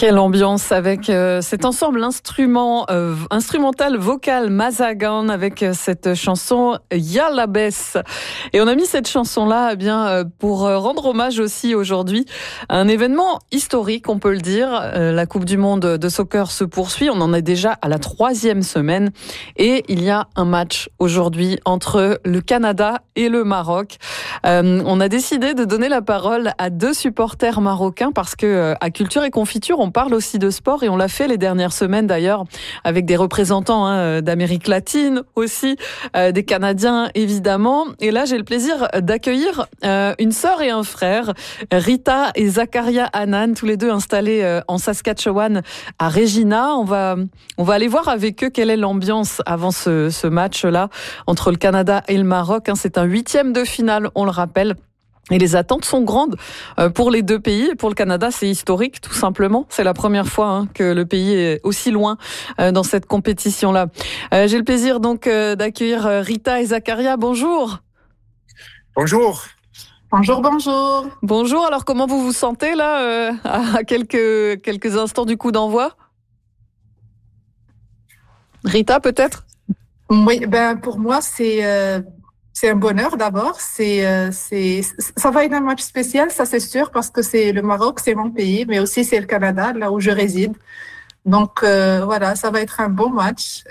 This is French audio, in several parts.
Quelle ambiance avec cet ensemble instrumental vocal Mazagan avec cette chanson Yalla Bes. Et on a mis cette chanson-là pour rendre hommage aussi aujourd'hui à un événement historique, on peut le dire. La Coupe du Monde de soccer se poursuit. On en est déjà à la 3e semaine. Et il y a un match aujourd'hui entre le Canada et le Maroc. On a décidé de donner la parole à 2 supporters marocains parce que à Culture et Confiture, on parle aussi de sport et on l'a fait les dernières semaines d'ailleurs avec des représentants d'Amérique latine aussi, des Canadiens évidemment. Et là, j'ai le plaisir d'accueillir une sœur et un frère, Rita et Zakaria Hanan, tous les deux installés en Saskatchewan à Regina. On va aller voir avec eux quelle est l'ambiance avant ce match-là entre le Canada et le Maroc. C'est un 8e de finale, on le rappelle. Et les attentes sont grandes pour les 2 pays. Pour le Canada, c'est historique, tout simplement. C'est la première fois que le pays est aussi loin dans cette compétition-là. J'ai le plaisir donc d'accueillir Rita et Zakaria. Bonjour. Bonjour. Bonjour, bonjour. Bonjour. Alors, comment vous vous sentez là à quelques instants du coup d'envoi? Rita, peut-être? Oui, pour moi, c'est un bonheur d'abord. Ça va être un match spécial, ça c'est sûr, parce que c'est le Maroc, c'est mon pays, mais aussi c'est le Canada, là où je réside. Donc voilà, ça va être un bon match.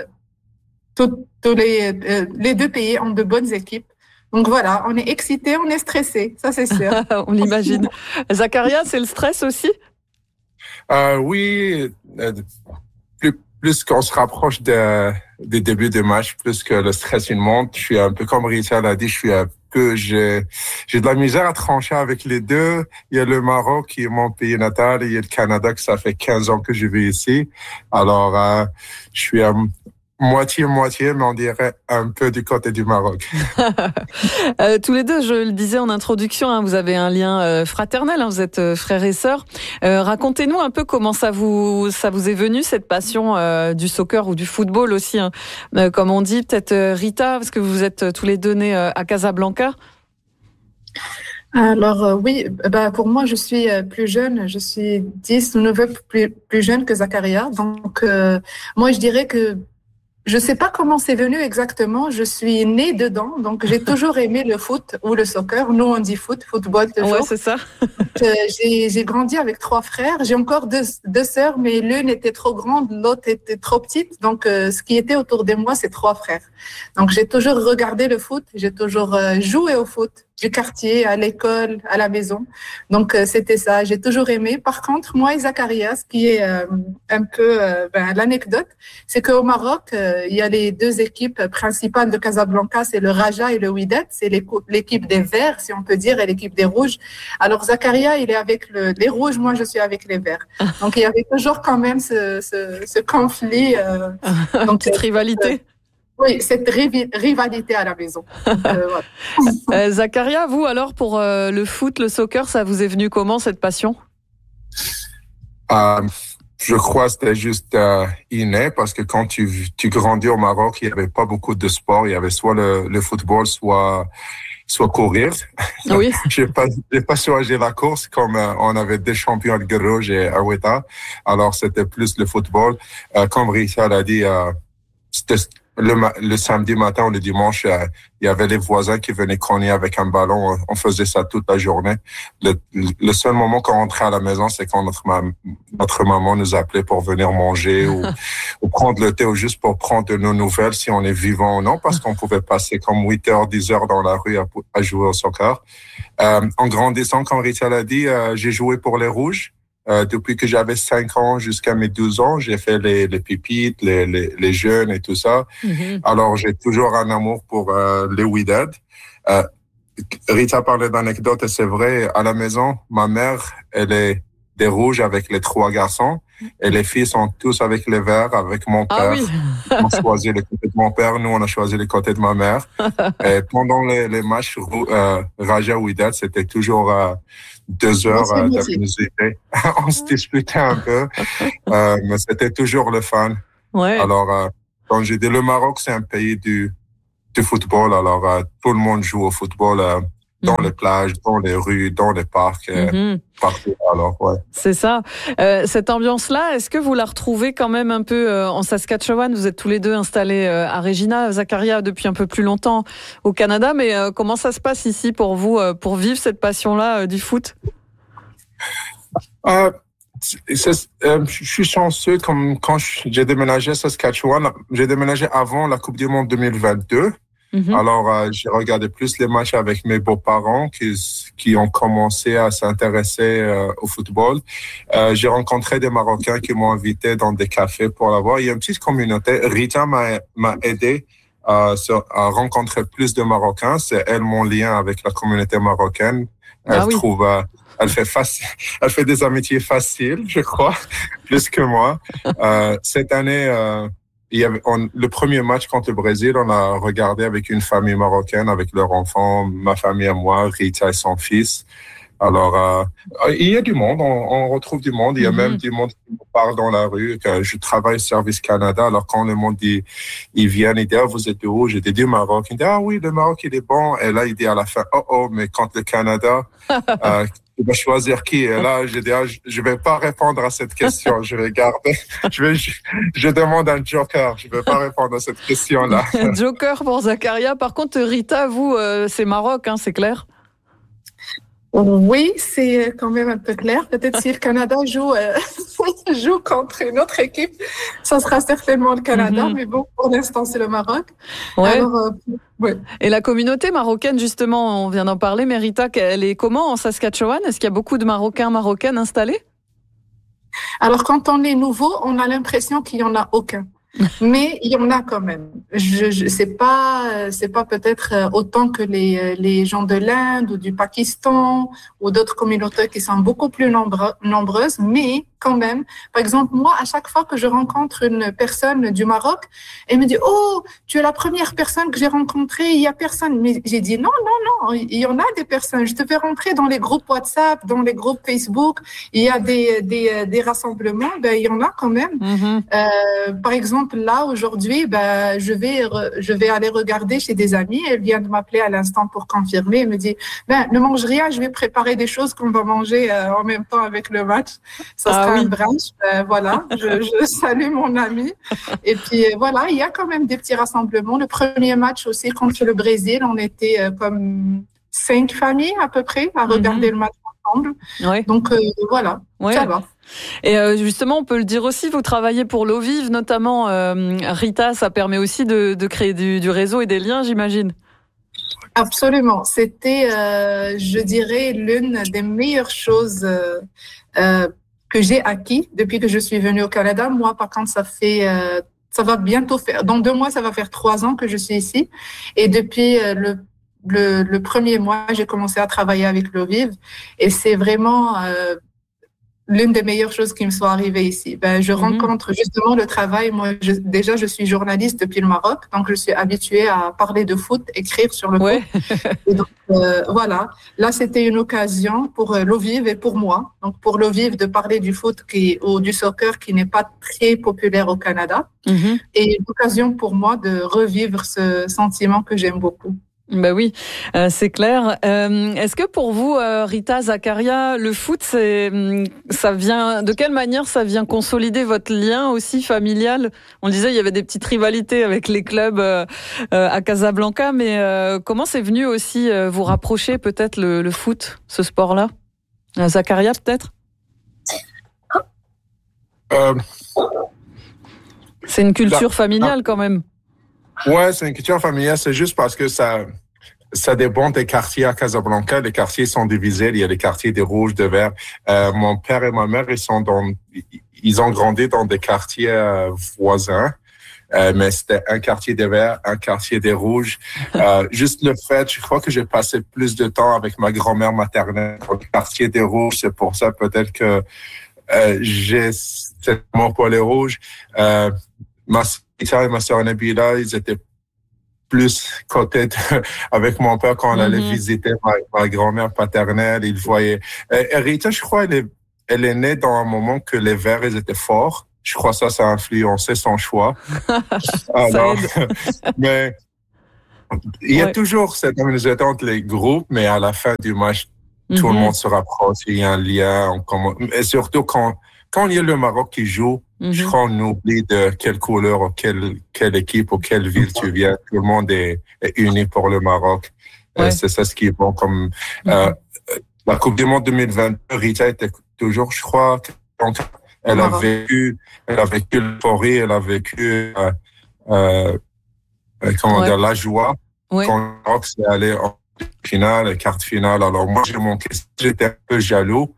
Les 2 pays ont de bonnes équipes. Donc voilà, on est excités, on est stressés, ça c'est sûr. On l'imagine. Zakaria, c'est le stress aussi? Oui, plus qu'on se rapproche des débuts de match, plus que le stress il monte. Je suis un peu comme Rita l'a dit, j'ai de la misère à trancher avec les 2. Il y a le Maroc qui est mon pays natal et il y a le Canada que ça fait 15 ans que je vis ici. Alors, je suis à moitié, mais on dirait un peu du côté du Maroc. Tous les 2, je le disais en introduction, vous avez un lien fraternel, vous êtes frères et sœurs. Racontez-nous un peu comment ça vous est venu, cette passion du soccer ou du football aussi, comme on dit. Peut-être Rita, parce que vous êtes tous les 2 nés à Casablanca. Alors oui, pour moi, je suis plus jeune, je suis 10 ou 9 ans plus jeune que Zakaria. Donc moi, je dirais que je sais pas comment c'est venu exactement. Je suis née dedans, donc j'ai toujours aimé le foot ou le soccer. Nous, on dit football toujours. Ouais, c'est ça. J'ai grandi avec 3 frères. J'ai encore deux sœurs, mais l'une était trop grande, l'autre était trop petite. Donc, ce qui était autour de moi, c'est 3 frères. Donc, j'ai toujours regardé le foot. J'ai toujours joué au foot du quartier, à l'école, à la maison. Donc, c'était ça. J'ai toujours aimé. Par contre, moi et Zakaria, ce qui est un peu l'anecdote, c'est qu'au Maroc, il y a les 2 équipes principales de Casablanca, c'est le Raja et le Wydad. C'est l'équipe des Verts, si on peut dire, et l'équipe des Rouges. Alors, Zakaria, il est avec les Rouges, moi, je suis avec les Verts. Donc, il y avait toujours quand même ce conflit. Donc, cette rivalité. Oui, cette rivalité à la maison. Voilà. Zakaria, vous alors, pour le foot, le soccer, ça vous est venu comment, cette passion? Je crois que c'était juste inné, parce que quand tu grandis au Maroc, il n'y avait pas beaucoup de sport. Il y avait soit le football, soit courir. Oui. J'ai pas choisi la course, comme on avait 2 champions de Guerrouj et Aweta. Alors, c'était plus le football. Comme Rita l'a dit, c'était le samedi matin ou le dimanche, il y avait les voisins qui venaient cogner avec un ballon. On faisait ça toute la journée. Le seul moment qu'on rentrait à la maison, c'est quand notre maman nous appelait pour venir manger ou prendre le thé, ou juste pour prendre de nos nouvelles si on est vivant ou non, parce qu'on pouvait passer comme 8 heures, 10 heures dans la rue à jouer au soccer. En grandissant, comme Rita l'a dit, j'ai joué pour les Rouges. Depuis que j'avais 5 ans jusqu'à mes 12 ans, j'ai fait les pépites, les jeunes et tout ça. Mm-hmm. Alors, j'ai toujours un amour pour les Wydad. Rita parlait d'anecdotes et c'est vrai, à la maison, ma mère, elle est des Rouges avec les 3 garçons et les filles sont tous avec les Verts, avec mon père. Ah oui. On a choisi le côté de mon père, nous on a choisi le côté de ma mère. Et pendant les matchs Raja-Wydad, c'était toujours 2 heures d'amusité. On se disputait un peu, mais c'était toujours le fun. Ouais. Alors, quand j'ai dit, le Maroc, c'est un pays du football. Alors, tout le monde joue au football. dans les plages, dans les rues, dans les parcs, partout. Alors, ouais. C'est ça. Cette ambiance-là, est-ce que vous la retrouvez quand même un peu en Saskatchewan? Vous êtes tous les deux installés à Regina, Zakaria depuis un peu plus longtemps au Canada, mais comment ça se passe ici pour vous, pour vivre cette passion-là du foot? Je suis chanceux, comme quand j'ai déménagé à Saskatchewan, j'ai déménagé avant la Coupe du Monde 2022. Alors, j'ai regardé plus les matchs avec mes beaux-parents qui ont commencé à s'intéresser au football. J'ai rencontré des Marocains qui m'ont invité dans des cafés pour la voir. Il y a une petite communauté. Rita m'a aidé à rencontrer plus de Marocains. C'est elle mon lien avec la communauté marocaine. Elle fait des amitiés faciles, je crois, plus que moi. Cette année, le premier match contre le Brésil, on a regardé avec une famille marocaine, avec leurs enfants, ma famille et moi, Rita et son fils. Alors, il y a du monde, on retrouve du monde. Il y a même du monde qui me parle dans la rue. Je travaille au Service Canada. Alors, quand le monde dit, ils viennent, ils disent, vous êtes de où? J'ai dit, du Maroc. Ils disent, oui, le Maroc, il est bon. Et là, il dit à la fin, mais quand le Canada, tu vas choisir qui? Et là, j'ai dit, je vais pas répondre à cette question. Je vais garder, je demande un joker. Je vais pas répondre à cette question-là. Joker pour Zakaria. Par contre, Rita, vous, c'est Maroc, hein, c'est clair? Oui, c'est quand même un peu clair. Peut-être si le Canada joue contre une autre équipe, ça sera certainement le Canada. Mais bon, pour l'instant, c'est le Maroc. Ouais. Alors, ouais. Et la communauté marocaine, justement, on vient d'en parler, mais Rita, elle est comment en Saskatchewan? Est-ce qu'il y a beaucoup de Marocaines installés? Alors, quand on est nouveau, on a l'impression qu'il y en a aucun. Mais il y en a quand même. C'est pas peut-être autant que les gens de l'Inde ou du Pakistan ou d'autres communautés qui sont beaucoup plus nombreuses, mais quand même. Par exemple, moi, à chaque fois que je rencontre une personne du Maroc, elle me dit, tu es la première personne que j'ai rencontrée, il y a personne. Mais j'ai dit, non, il y en a des personnes. Je te fais rentrer dans les groupes WhatsApp, dans les groupes Facebook. Il y a des rassemblements, il y en a quand même. Par exemple, là, aujourd'hui, je vais aller regarder chez des amis. Elle vient de m'appeler à l'instant pour confirmer. Elle me dit, ne mange rien, je vais préparer des choses qu'on va manger en même temps avec le match. Ça sera un brunch. Voilà, je salue mon ami. Et puis, voilà, il y a quand même des petits rassemblements. Le premier match aussi contre le Brésil, on était comme 5 familles à peu près à regarder le match ensemble. Ouais. Donc, voilà, ça va. Et justement, on peut le dire aussi, vous travaillez pour l'eau vive, notamment Rita, ça permet aussi de créer du réseau et des liens, j'imagine. Absolument. C'était, je dirais, l'une des meilleures choses que j'ai acquis depuis que je suis venue au Canada. Moi, par contre, ça va bientôt faire, dans 2 mois, ça va faire 3 ans que je suis ici. Et depuis le premier mois, j'ai commencé à travailler avec l'eau vive. Et c'est vraiment l'une des meilleures choses qui me sont arrivées ici. Je rencontre justement le travail. Moi, je suis journaliste depuis le Maroc, donc je suis habituée à parler de foot, écrire sur le foot. Et donc, voilà. Là, c'était une occasion pour l'eau vive et pour moi. Donc, pour l'eau vive, de parler du foot ou du soccer qui n'est pas très populaire au Canada. Et une occasion pour moi de revivre ce sentiment que j'aime beaucoup. Ben oui, c'est clair. Est-ce que pour vous, Rita, Zakaria, le foot, ça vient de quelle manière ça vient consolider votre lien aussi familial? On disait il y avait des petites rivalités avec les clubs à Casablanca, mais comment c'est venu aussi vous rapprocher peut-être le foot, ce sport-là? Zakaria peut-être? C'est une culture familiale quand même. Ouais, c'est une culture familiale. C'est juste parce que ça dépend des quartiers à Casablanca. Les quartiers sont divisés. Il y a les quartiers des rouges, des verts. Mon père et ma mère, ils ont grandi dans des quartiers voisins. Mais c'était un quartier des verts, un quartier des rouges. Juste le fait, je crois que j'ai passé plus de temps avec ma grand-mère maternelle dans le quartier des rouges. C'est pour ça peut-être que j'ai cet amour pour les rouges. Ma soeur et ma soeur Nabila, ils étaient plus côté avec mon père quand on allait visiter ma grand-mère paternelle. Ils voyaient. Rita, je crois, elle est née dans un moment que les Verts, ils étaient forts. Je crois que ça a influencé son choix. Alors, mais Il y a toujours cette animosité entre les groupes, mais à la fin du match, tout le monde se rapproche, il y a un lien. Et surtout quand il y a le Maroc qui joue, je crois qu'on oublie de quelle couleur ou quelle équipe ou quelle ville tu viens. Tout le monde est uni pour le Maroc. C'est ça ce qui est bon. Comme la Coupe du Monde 2022, Rita était toujours, je crois, elle a vécu l'euphorie, elle a vécu la joie. Quand le Maroc s'est allé en finale, quart finale. Alors moi, j'étais un peu jaloux.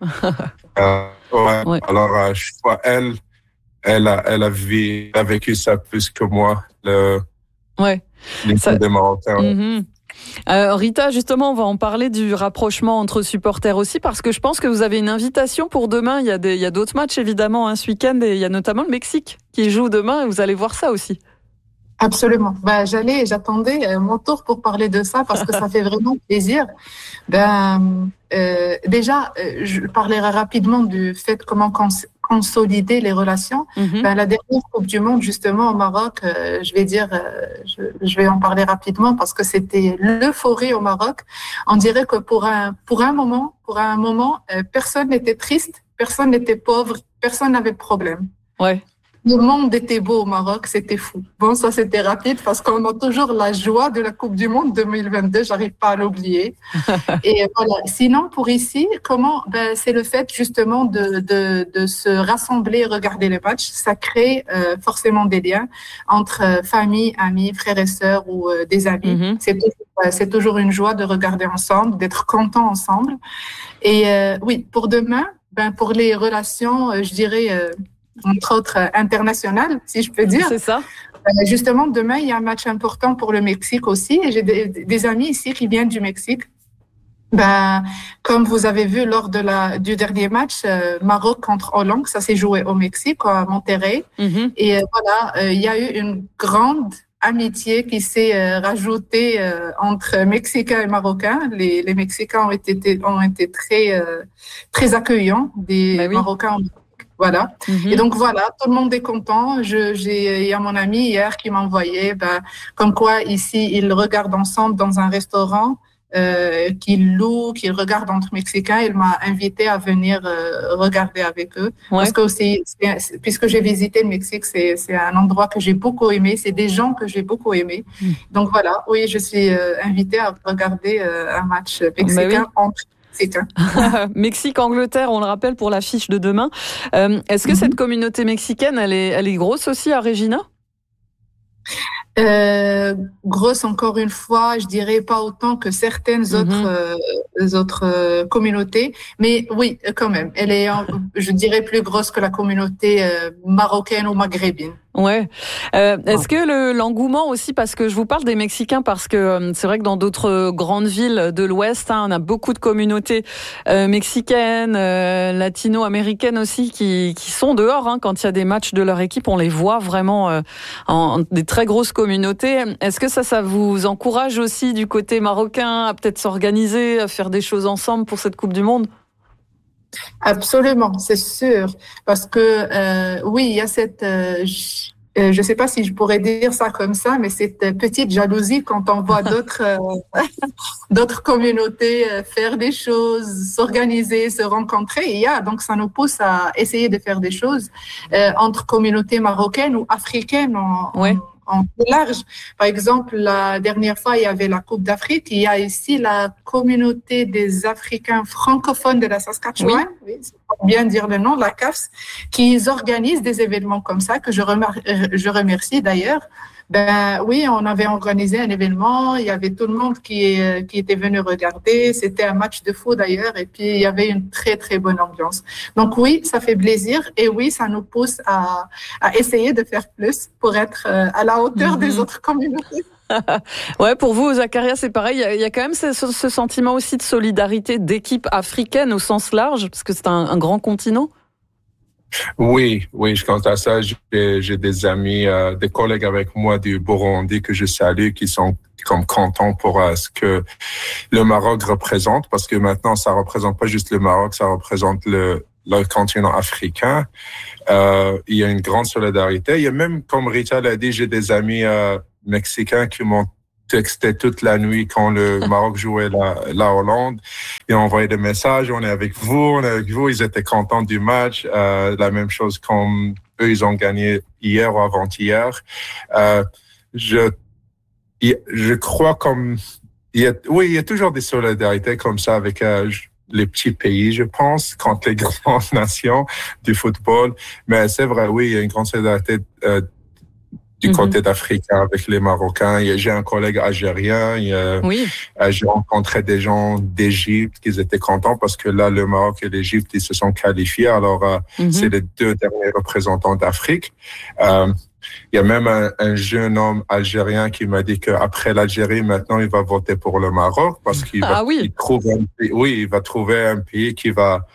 Alors je crois elle a vécu ça plus que moi. L'équipe des Marocains. Rita, justement, on va en parler du rapprochement entre supporters aussi, parce que je pense que vous avez une invitation pour demain. Il y a d'autres matchs, évidemment, ce week-end, et il y a notamment le Mexique qui joue demain, et vous allez voir ça aussi. Absolument. J'attendais mon tour pour parler de ça parce que ça fait vraiment plaisir. Déjà, je parlerai rapidement du fait comment consolider les relations. La dernière Coupe du Monde, justement, au Maroc, je vais en parler rapidement parce que c'était l'euphorie au Maroc. On dirait que pour un moment, personne n'était triste, personne n'était pauvre, personne n'avait de problème. Ouais. Le monde était beau au Maroc, c'était fou. Bon, ça c'était rapide parce qu'on a toujours la joie de la Coupe du Monde 2022, j'arrive pas à l'oublier. Et voilà. Sinon, pour ici, c'est le fait justement de se rassembler et regarder les matchs. Ça crée forcément des liens entre famille, amis, frères et sœurs ou des amis. C'est toujours une joie de regarder ensemble, d'être content ensemble. Et oui, pour demain, pour les relations, je dirais entre autres internationales, si je peux dire. C'est ça. Justement, demain, il y a un match important pour le Mexique aussi. Et j'ai des amis ici qui viennent du Mexique. Comme vous avez vu lors du dernier match, Maroc contre Hollande, ça s'est joué au Mexique, à Monterrey. Et il y a eu une grande amitié qui s'est rajoutée entre Mexicains et Marocains. Les Mexicains ont été très accueillants des Marocains. Voilà. Et donc voilà, tout le monde est content. Il y a mon ami hier qui m'a envoyé, comme quoi ici ils regardent ensemble dans un restaurant qu'ils regardent entre Mexicains. Il m'a invité à venir regarder avec eux. Parce que aussi, puisque j'ai visité le Mexique, c'est un endroit que j'ai beaucoup aimé. C'est des gens que j'ai beaucoup aimés. Donc voilà, oui, je suis invitée à regarder un match mexicain entre Mexique-Angleterre, on le rappelle pour l'affiche de demain. Est-ce que cette communauté mexicaine, elle est grosse aussi à Regina ? Grosse, encore une fois, je dirais pas autant que certaines autres communautés, mais oui, quand même. Elle est, je dirais, plus grosse que la communauté marocaine ou maghrébine. Ouais. Est-ce que l'engouement aussi, parce que je vous parle des Mexicains, parce que c'est vrai que dans d'autres grandes villes de l'Ouest, on a beaucoup de communautés mexicaines, latino-américaines aussi, qui sont dehors quand il y a des matchs de leur équipe. On les voit vraiment en des très grosses communautés. Est-ce que ça vous encourage aussi du côté marocain à peut-être s'organiser, à faire des choses ensemble pour cette Coupe du Monde ? Absolument, c'est sûr, parce que oui, il y a cette, je sais pas si je pourrais dire ça comme ça, mais cette petite jalousie quand on voit d'autres communautés faire des choses, s'organiser, se rencontrer. Donc ça nous pousse à essayer de faire des choses entre communautés marocaines ou africaines en plus large. Par exemple, la dernière fois, il y avait la Coupe d'Afrique. Il y a ici la communauté des Africains francophones de la Saskatchewan, oui, c'est pour bien dire le nom, la CAFS, qui organisent des événements comme ça, que je remercie d'ailleurs. Oui, on avait organisé un événement, il y avait tout le monde qui était venu regarder, c'était un match de foot d'ailleurs, et puis il y avait une très très bonne ambiance. Donc oui, ça fait plaisir, et oui, ça nous pousse à essayer de faire plus pour être à la hauteur des autres communautés. Ouais, pour vous, Zakaria, c'est pareil. Il y a quand même ce sentiment aussi de solidarité d'équipe africaine au sens large, parce que c'est un grand continent. Oui, je compte à ça. J'ai des amis, des collègues avec moi du Burundi que je salue, qui sont comme contents pour ce que le Maroc représente, parce que maintenant, ça représente pas juste le Maroc, ça représente le continent africain. Il y a une grande solidarité. Il y a même, comme Rita l'a dit, j'ai des amis mexicains qui m'ont textait toute la nuit quand le Maroc jouait la Hollande et on envoyait des messages, on est avec vous, ils étaient contents du match, la même chose comme eux, ils ont gagné hier ou avant-hier. Je crois il y a toujours des solidarités comme ça avec les petits pays, je pense, contre les grandes nations du football. Mais c'est vrai, oui, il y a une grande solidarité du côté d'Africain avec les Marocains. J'ai un collègue algérien. J'ai rencontré des gens d'Égypte qui étaient contents parce que là, le Maroc et l'Égypte, ils se sont qualifiés. Alors, c'est les deux derniers représentants d'Afrique. Il y a même un jeune homme algérien qui m'a dit qu'après l'Algérie, maintenant, il va voter pour le Maroc parce qu'il il va trouver un pays qui va,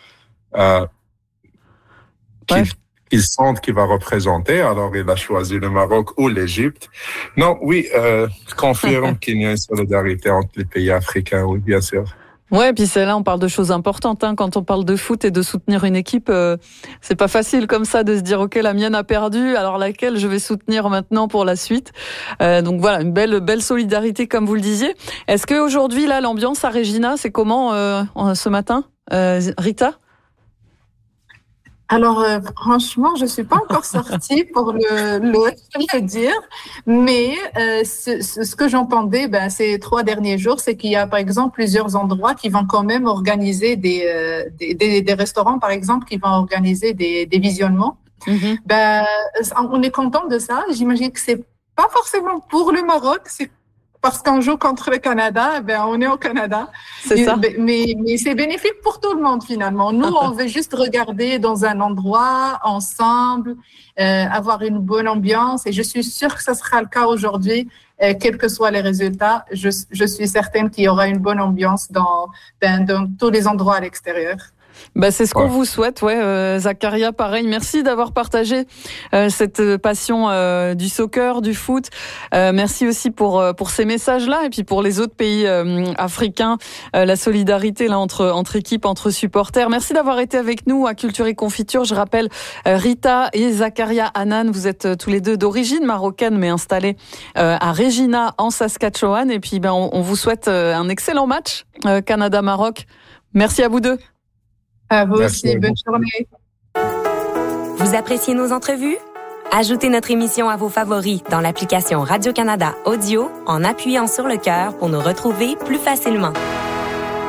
il sent qu'il va représenter. Alors, il a choisi le Maroc ou l'Égypte. Non, oui, je confirme qu'il y a une solidarité entre les pays africains, oui, bien sûr. Ouais, puis c'est là, on parle de choses importantes, hein. Quand on parle de foot et de soutenir une équipe, c'est pas facile comme ça de se dire, OK, la mienne a perdu, alors laquelle je vais soutenir maintenant pour la suite. Donc voilà, une belle solidarité, comme vous le disiez. Est-ce que aujourd'hui, là, l'ambiance à Regina, c'est comment ce matin, Rita? Alors, franchement, je suis pas encore sortie pour le dire, mais ce que j'entendais ces 3 derniers jours, c'est qu'il y a, par exemple, plusieurs endroits qui vont quand même organiser des restaurants, par exemple, qui vont organiser des visionnements. On est content de ça. J'imagine que c'est pas forcément pour le Maroc, c'est parce qu'on joue contre le Canada, on est au Canada. C'est ça. Mais c'est bénéfique pour tout le monde, finalement. Nous, on veut juste regarder dans un endroit, ensemble, avoir une bonne ambiance. Et je suis sûre que ça sera le cas aujourd'hui, quels que soient les résultats. Je suis certaine qu'il y aura une bonne ambiance dans tous les endroits à l'extérieur. C'est ce qu'on vous souhaite, Zakaria, pareil. Merci d'avoir partagé cette passion du soccer, du foot. Merci aussi pour ces messages-là et puis pour les autres pays africains, la solidarité là entre équipes, entre supporters. Merci d'avoir été avec nous à Culture et Confiture. Je rappelle Rita et Zakaria Hanan, vous êtes tous les deux d'origine marocaine mais installés à Regina en Saskatchewan. Et puis on vous souhaite un excellent match Canada-Maroc. Merci à vous deux. À vous aussi, bonne journée. Vous appréciez nos entrevues? Ajoutez notre émission à vos favoris dans l'application Radio-Canada Audio en appuyant sur le cœur pour nous retrouver plus facilement.